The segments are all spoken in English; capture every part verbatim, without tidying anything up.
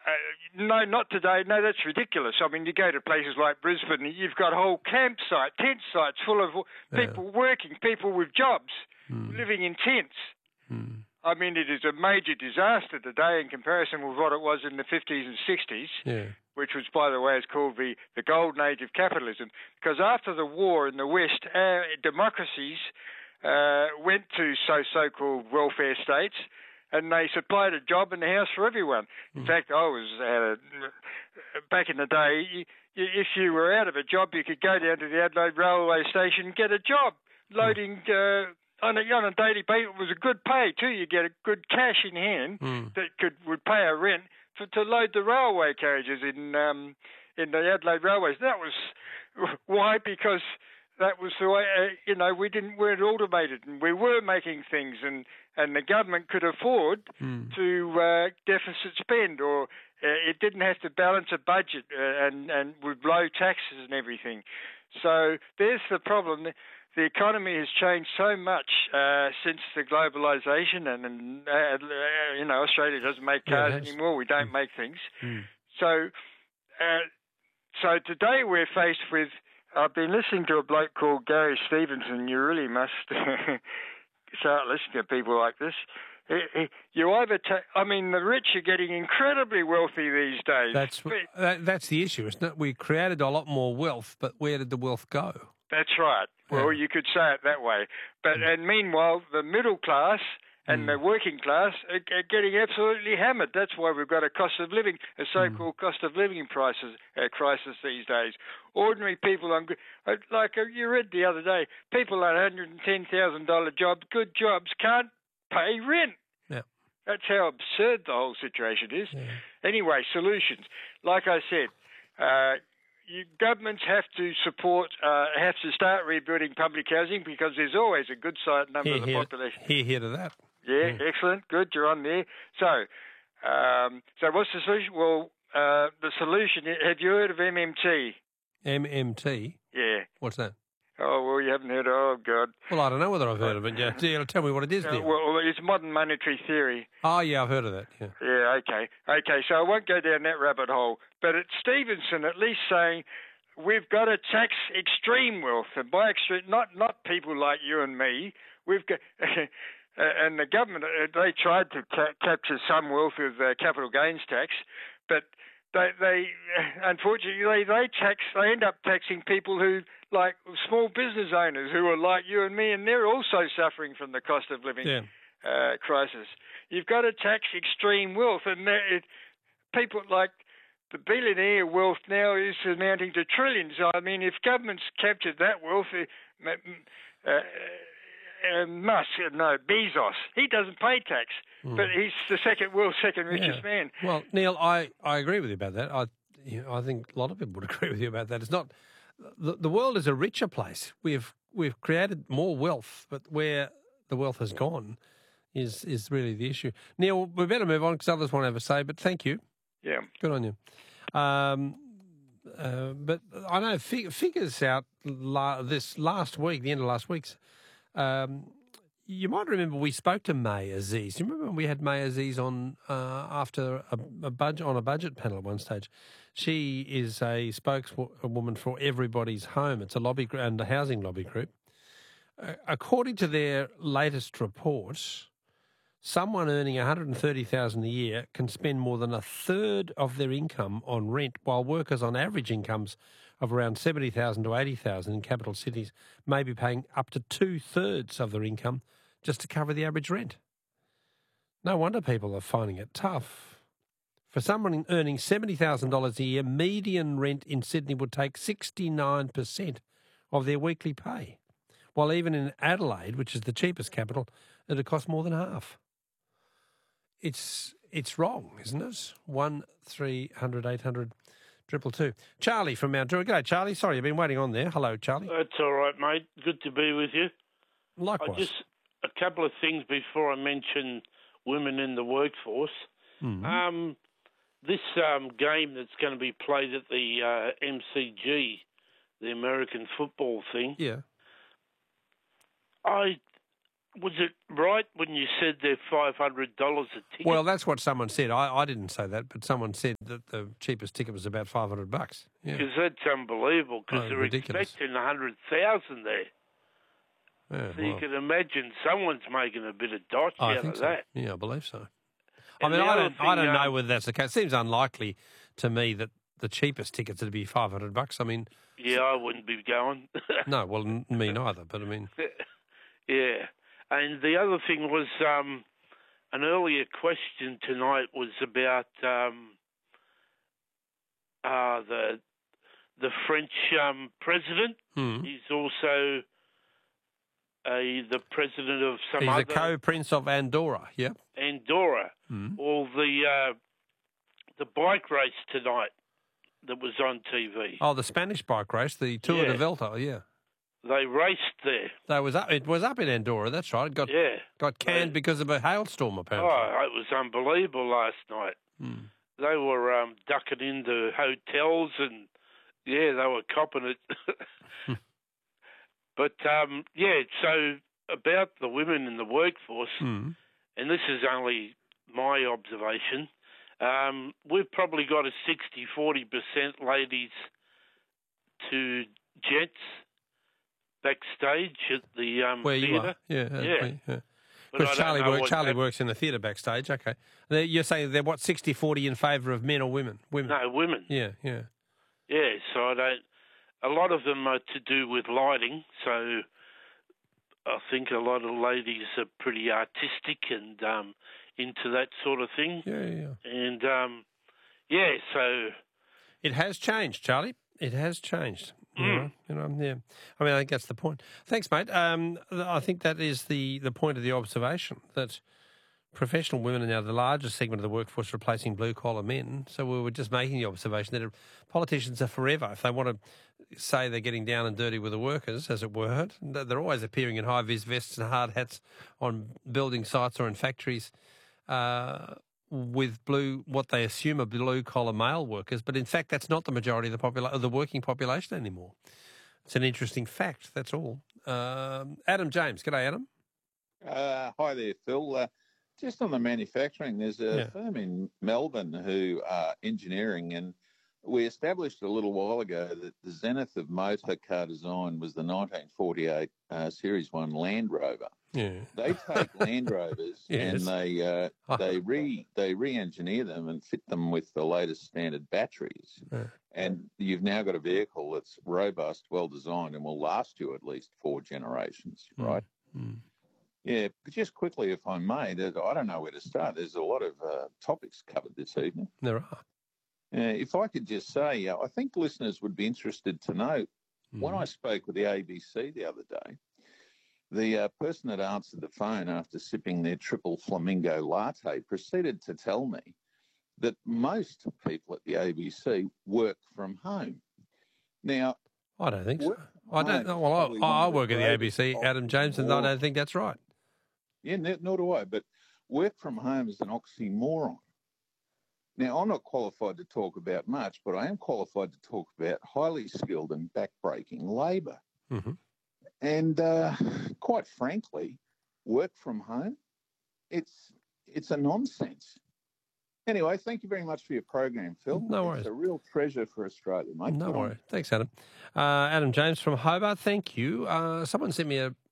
Uh, no, not today. No, that's ridiculous. I mean, you go to places like Brisbane, you've got whole campsite, tent sites full of people yeah. working, people with jobs, mm. living in tents. Mm. I mean, it is a major disaster today in comparison with what it was in the fifties and sixties, yeah. which was, by the way, is called the, the golden age of capitalism. Because after the war in the West, our democracies uh, went to so, so-called welfare states, and they supplied a job in the house for everyone. In mm. fact, I was uh, back in the day, you, you, if you were out of a job, you could go down to the Adelaide railway station and get a job loading... Mm. Uh, On a, on a daily basis, it was a good pay too. You get a good cash in hand mm. that could would pay a rent for, to load the railway carriages in um, in the Adelaide railways. That was why, because that was the way. Uh, you know, we didn't weren't automated, and we were making things, and, and the government could afford mm. to uh, deficit spend, or uh, it didn't have to balance a budget uh, and and with low taxes and everything. So there's the problem. The economy has changed so much uh, since the globalisation, and, and uh, you know, Australia doesn't make cars yeah, anymore. We don't mm. make things. Mm. So, uh, so today we're faced with. I've been listening to a bloke called Gary Stevenson. You really must start listening to people like this. You either ta- I mean, the rich are getting incredibly wealthy these days. That's that, that's the issue, isn't it? We created a lot more wealth, but where did the wealth go? That's right. Well, yeah. you could say it that way. But mm. and meanwhile, the middle class and mm. the working class are, are getting absolutely hammered. That's why we've got a cost of living, a so-called mm. cost of living crisis, uh, crisis these days. Ordinary people, on like you read the other day, people on one hundred ten thousand dollars jobs, good jobs, can't pay rent. Yeah. That's how absurd the whole situation is. Yeah. Anyway, solutions. Like I said, uh, You, governments have to support, uh, have to start rebuilding public housing, because there's always a good sized number here, of the here, population. Here, here to that. Yeah, yeah, excellent, good, you're on there. So, um, so what's the solution? Well, uh, the solution, have you heard of M M T? M M T? Yeah. What's that? Oh, well, you haven't heard of Oh, God. Well, I don't know whether I've heard of it. Yeah, yeah tell me what it is, uh, Well, it's modern monetary theory. Oh, yeah, I've heard of that, yeah. Yeah, okay. Okay, so I won't go down that rabbit hole. But it's Stevenson at least saying we've got to tax extreme wealth. And by extreme, not, not people like you and me. We've got... and the government, they tried to ca- capture some wealth with uh, capital gains tax, but... They, they, unfortunately, they, they tax. They end up taxing people who, like small business owners, who are like you and me, and they're also suffering from the cost of living yeah. uh, crisis. You've got to tax extreme wealth, and it, people like the billionaire wealth now is amounting to trillions. I mean, if governments captured that wealth, uh, uh, uh, Musk, no, Bezos, he doesn't pay tax. Mm. But he's the second world's second richest yeah. man. Well, Neil, I, I agree with you about that. I you know, I think a lot of people would agree with you about that. It's not the, the world is a richer place. We've we've created more wealth, but where the wealth has gone is is really the issue. Neil, we better move on because others want to have a say. But thank you. Yeah, good on you. Um, uh, but I know fig- figures out la- this last week, the end of last week's. Um, You might remember we spoke to May Aziz. You remember when we had May Aziz on uh, after a, a budget on a budget panel at one stage? She is a spokeswoman for Everybody's Home. It's a lobby and a housing lobby group. Uh, according to their latest report, someone earning one hundred thirty thousand dollars a year can spend more than a third of their income on rent, while workers on average incomes of around seventy thousand dollars to eighty thousand dollars in capital cities may be paying up to two-thirds of their income just to cover the average rent. No wonder people are finding it tough. For someone earning seventy thousand dollars a year, median rent in Sydney would take sixty-nine percent of their weekly pay, while even in Adelaide, which is the cheapest capital, it would cost more than half. It's it's wrong, isn't it? One three hundred eight hundred triple two. Charlie from Mount Druitt. G'day, Charlie. Sorry, you've been waiting on there. Hello, Charlie. That's all right, mate. Good to be with you. Likewise. I just a couple of things before I mention women in the workforce. Mm-hmm. Um, this um, game that's going to be played at the uh, M C G, the American football thing. Yeah. I was it right when you said they're five hundred dollars a ticket? Well, that's what someone said. I, I didn't say that, but someone said that the cheapest ticket was about five hundred bucks. Yeah. Because that's unbelievable, because Oh, they're ridiculous. expecting one hundred thousand there. Yeah, So you well, can imagine someone's making a bit of dodge I out think of so. that. Yeah, I believe so. I And mean, the I other don't, I thing, don't know um, whether that's the case. It seems unlikely to me that the cheapest tickets would be five hundred bucks. I mean, Yeah, I wouldn't be going. no, well, n- me neither. But I mean, Yeah. And the other thing was um, an earlier question tonight was about um, uh, the the French um, president. hmm. He's also a, the president of some he's other a co-prince of Andorra. Yep. Andorra. Mm. Or the uh, the bike race tonight that was on T V. Oh, the Spanish bike race, the Tour Yeah. de Vuelta. Yeah, They raced there. that was up. It was up in Andorra. That's right. It got Yeah. got canned They- because of a hailstorm. Apparently. Oh, it was unbelievable last night. Mm. They were um, ducking into hotels and, yeah, they were copping it. But, um, yeah, so about the women in the workforce, Mm. and this is only my observation, um, we've probably got a sixty forty percent ladies to gents backstage at the um, Where you theatre. are? Yeah, uh, Yeah. where- yeah. But I Because don't Charlie, know work, what Charlie that- works in the theatre backstage. Okay, They- you're saying they're what sixty forty in favour of men or women? Women. No, women. Yeah, yeah. Yeah, so I don't. A lot of them are to do with lighting, so I think a lot of ladies are pretty artistic and um, into that sort of thing. Yeah, yeah, yeah. And um, yeah, so It has changed, Charlie. It has changed. You Mm. know, you know, yeah. I mean, I think that's the point. Thanks, mate. Um, th- I think that is the, the point of the observation, that professional women are now the largest segment of the workforce, replacing blue-collar men. So we were just making the observation that politicians are forever. If they want to say they're getting down and dirty with the workers, as it were, they're always appearing in high-vis vests and hard hats on building sites or in factories uh, with blue, what they assume are blue-collar male workers. But in fact, that's not the majority of the, popula- of the working population anymore. It's an interesting fact, that's all. Um, Adam James. G'day, Adam. Uh, hi there, Phil. Uh, just on the manufacturing, there's a Yeah. firm in Melbourne who are engineering, and we established a little while ago that the zenith of motor car design was the nineteen forty-eight uh, Series one Land Rover. Yeah. They take Land Rovers Yes. and they uh, they re they re-engineer them and fit them with the latest standard batteries. Yeah. And you've now got a vehicle that's robust, well designed, and will last you at least four generations, Mm. right? Mm. Yeah, but just quickly, if I may, there's- I don't know where to start. There's a lot of uh, topics covered this evening. There are. Uh, if I could just say, uh, I think listeners would be interested to know, when Mm. I spoke with the A B C the other day, the uh, person that answered the phone after sipping their triple flamingo latte proceeded to tell me that most people at the A B C work from home. Now, I don't think so. work I from don't home know. is Well, probably I, one I of the work at the A B greatest C, Adam James, and I don't think that's right. Yeah, n- nor do I. But work from home is an oxymoron. Now, I'm not qualified to talk about much, but I am qualified to talk about highly skilled and backbreaking labour. Mhm. And uh, quite frankly, work from home, it's it's a nonsense. Anyway, thank you very much for your program, Phil. No worries. It's a real treasure for Australia, mate. No Good on worries. Thanks, Adam. Uh, Adam James from Hobart, thank you. Uh, someone sent me a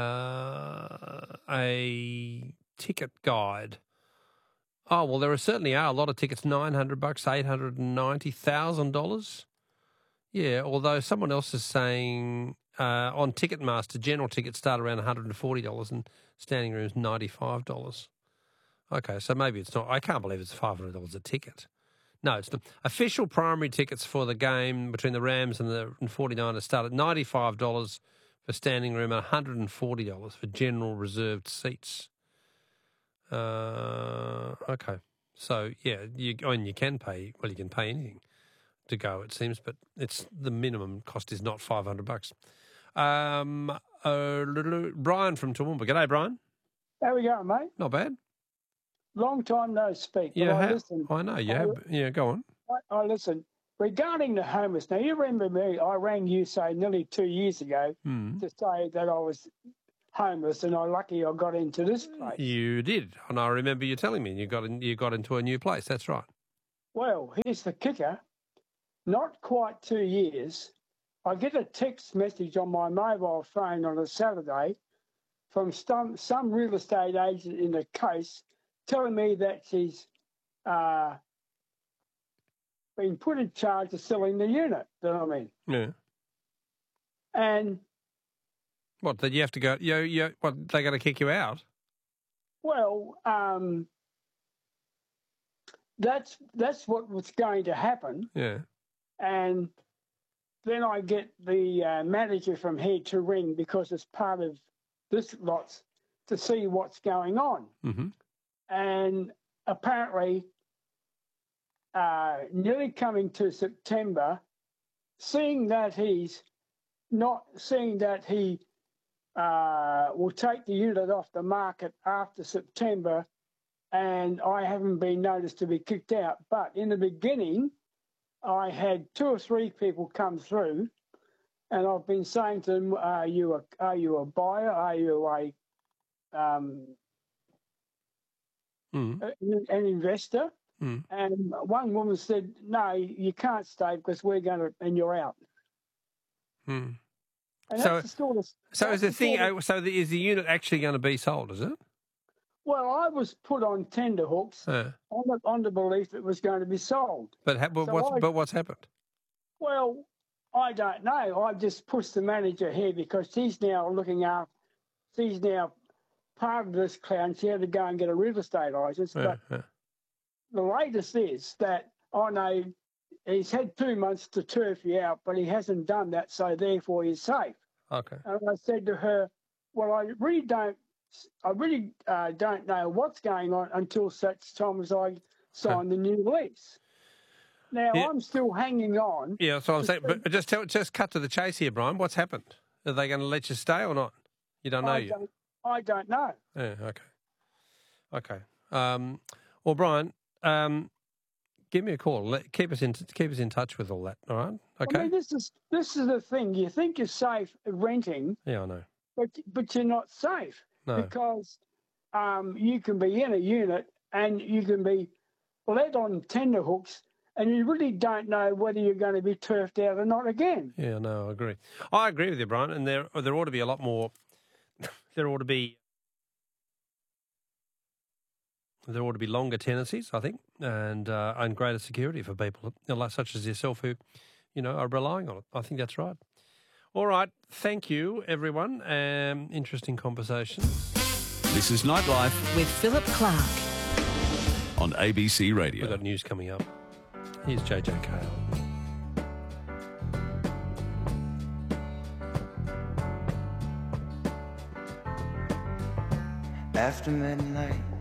uh, a ticket guide. Oh, well, there are certainly are a lot of tickets, nine hundred bucks, eight hundred ninety thousand dollars. Yeah, although someone else is saying uh, on Ticketmaster, general tickets start around one hundred forty dollars and standing rooms ninety-five dollars. Okay, so maybe it's not. I can't believe it's five hundred dollars a ticket. No, it's not. Official primary tickets for the game between the Rams and the and 49ers start at ninety-five dollars for standing room and one hundred forty dollars for general reserved seats. Uh, okay. So, yeah, you, I mean, you can pay, well, you can pay anything to go, it seems, but it's the minimum cost is not five hundred bucks. Um, uh, Brian from Toowoomba. G'day, Brian. How we going, mate? Not bad. Long time no speak. You but I have, listen. I know, you I, have. Yeah, go on. I, I listen. Regarding the homeless, now you remember me, I rang you, say, nearly two years ago Mm. to say that I was homeless, and I lucky I got into this place. You did, and I remember you telling me you got in, you got into a new place. That's right. Well, here's the kicker. Not quite two years, I get a text message on my mobile phone on a Saturday from some, some real estate agent in the coast telling me that she's uh, been put in charge of selling the unit. You know what I mean? Yeah. And what? Did you have to go? You, you, what? They going to kick you out? Well, um, that's that's what was going to happen. Yeah. And then I get the uh, manager from here to ring because it's part of this lot to see what's going on. Mm-hmm. And apparently, uh, nearly coming to September, seeing that he's not seeing that he uh, will take the unit off the market after September, and I haven't been noticed to be kicked out. But in the beginning, I had two or three people come through, and I've been saying to them, "Are you a are you a buyer? Are you a um, mm. an investor?" Mm. And one woman said, "No, you can't stay because we're going to, and you're out." Mm. And so, that's the sort of, so is the, the thing? Sort of, so the, is the unit actually going to be sold? Is it? Well, I was put on tender hooks uh. on, the, on the belief it was going to be sold. But ha- but, so what's, I, but what's happened? Well, I don't know. I just pushed the manager here because she's now looking after. She's now part of this clown. She had to go and get a real estate license. Uh, but uh. the latest is that I know he's had two months to turf you out, but he hasn't done that, so therefore he's safe. Okay. And I said to her, "Well, I really don't. I really uh, don't know what's going on until such time as I sign the new lease." Now, yeah. I'm still hanging on. Yeah, that's what I'm saying. But just tell, just cut to the chase here, Brian. What's happened? Are they going to let you stay or not? You don't know I yet. don't, I don't know. Yeah, okay. Okay. Um, well, Brian, um, give me a call. Let, keep us in keep us in touch with all that, all right? Okay. I mean, this is this is the thing. You think you're safe renting. Yeah, I know. But but you're not safe. No. Because um, you can be in a unit and you can be led on tender hooks, and you really don't know whether you're going to be turfed out or not again. Yeah, no, I agree. I agree with you, Brian. And there there ought to be a lot more. There ought to be. There ought to be longer tenancies, I think, and uh, and greater security for people such as yourself who, you know, are relying on it. I think that's right. All right. Thank you, everyone. Um, interesting conversation. This is Nightlife with Philip Clark on A B C Radio. We've got news coming up. Here's J J Cale. After midnight